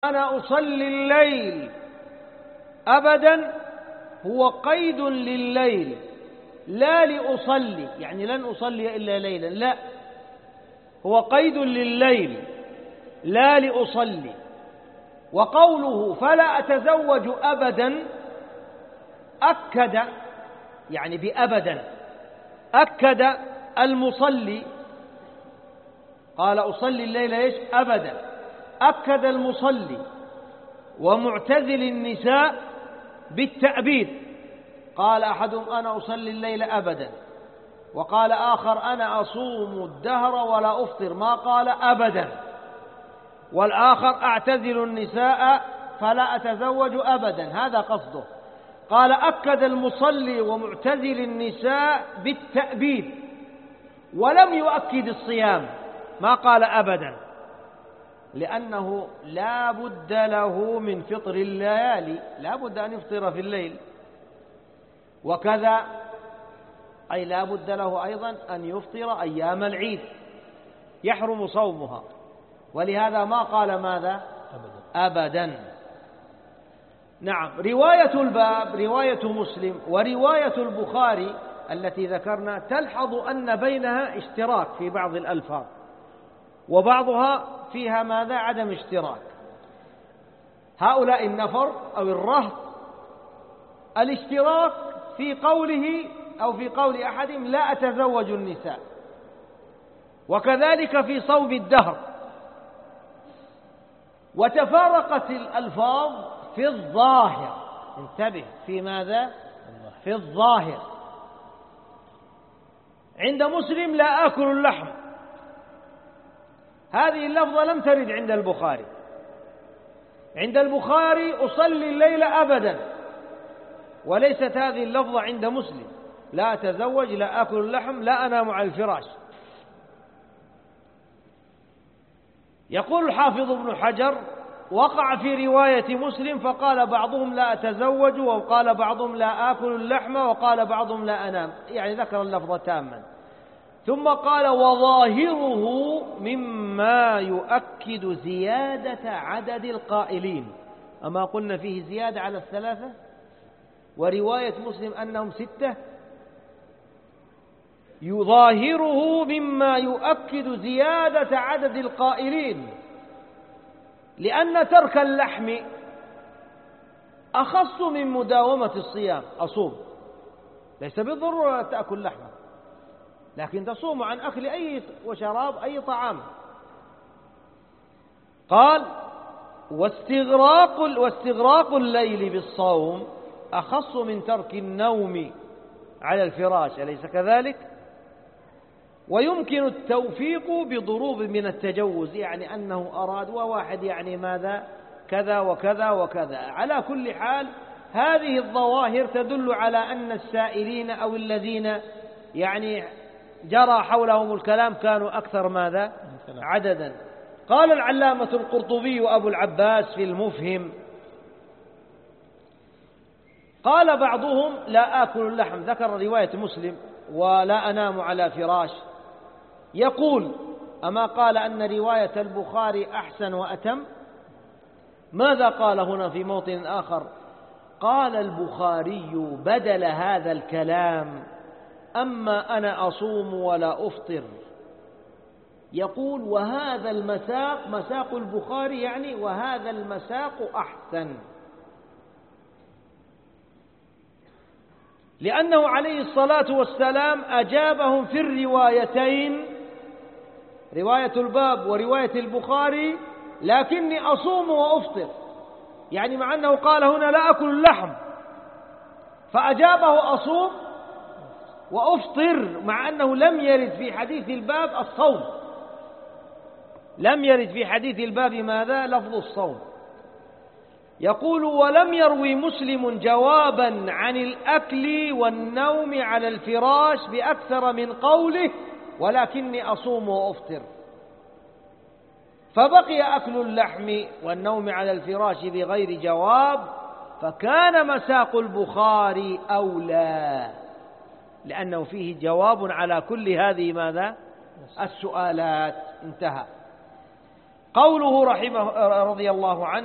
أنا أصلي الليل أبدا هو قيد لليل لا لأصلي، يعني لن أصلي إلا ليلا، لا، هو قيد لليل لا لأصلي. وقوله فلا أتزوج أبدا أكد، يعني بأبدا أكد المصلي، قال أصلي الليل إيش أبدا، أكد المصلي ومعتزل النساء بالتأبيد. قال أحدهم أنا أصلي الليل أبدا، وقال آخر أنا أصوم الدهر ولا أفطر، ما قال أبدا. والآخر أعتزل النساء فلا أتزوج أبدا، هذا قصده. قال أكد المصلي ومعتزل النساء بالتأبيد، ولم يؤكد الصيام، ما قال أبدا، لأنه لا بد له من فطر الليالي، لا بد أن يفطر في الليل، وكذا أي لا بد له أيضا أن يفطر أيام العيد يحرم صومها، ولهذا ما قال ماذا أبدا. نعم. رواية الباب رواية مسلم ورواية البخاري التي ذكرنا تلحظ أن بينها اشتراك في بعض الألفاظ، وبعضها فيها ماذا عدم اشتراك. هؤلاء النفر أو الرهط الاشتراك في قوله أو في قول أحدهم لا أتزوج النساء، وكذلك في صوم الدهر. وتفارقت الألفاظ في الظاهر، انتبه في ماذا؟ في الظاهر. عند مسلم لا آكل اللحم، هذه اللفظة لم ترد عند البخاري. عند البخاري أصلي الليل أبدا، وليست هذه اللفظة عند مسلم، لا أتزوج، لا آكل اللحم، لا أنام على الفراش. يقول الحافظ ابن حجر وقع في رواية مسلم فقال بعضهم لا أتزوج، وقال بعضهم لا آكل اللحم، وقال بعضهم لا أنام، يعني ذكر اللفظ تاما. ثم قال وظاهره مما يؤكد زيادة عدد القائلين، أما قلنا فيه زيادة على الثلاثة، ورواية مسلم أنهم 6. يظاهره مما يؤكد زيادة عدد القائلين، لأن ترك اللحم أخص من مداومة الصيام. أصوم ليس بالضرورة تأكل لحمة، لكن تصوم عن أكل أي وشراب أي طعام. قال واستغراق الليل بالصوم أخص من ترك النوم على الفراش، أليس كذلك؟ ويمكن التوفيق بضروب من التجوز، يعني أنه أراد وواحد يعني ماذا كذا وكذا وكذا. على كل حال هذه الظواهر تدل على أن السائلين أو الذين يعني جرى حولهم الكلام كانوا أكثر ماذا عددا. قال العلامة القرطبي أبو العباس في المفهم قال بعضهم لا آكل اللحم، ذكر رواية مسلم ولا أنام على فراش. يقول أما قال أن رواية البخاري أحسن وأتم؟ ماذا قال هنا في موطن آخر؟ قال البخاري بدل هذا الكلام أما أنا أصوم ولا أفطر. يقول وهذا المساق مساق البخاري، يعني وهذا المساق أحسن، لأنه عليه الصلاة والسلام أجابهم في الروايتين، رواية الباب ورواية البخاري، لكني أصوم وأفطر، يعني مع أنه قال هنا لا أكل اللحم فأجابه أصوم وأفطر، مع أنه لم يرد في حديث الباب الصوم، لم يرد في حديث الباب ماذا لفظ الصوم. يقول ولم يروي مسلم جوابا عن الأكل والنوم على الفراش بأكثر من قوله ولكني أصوم وأفطر، فبقي أكل اللحم والنوم على الفراش بغير جواب، فكان مساق البخاري أولى، لأنه فيه جواب على كل هذه ماذا السؤالات. انتهى. قوله رحمه رضي الله عنه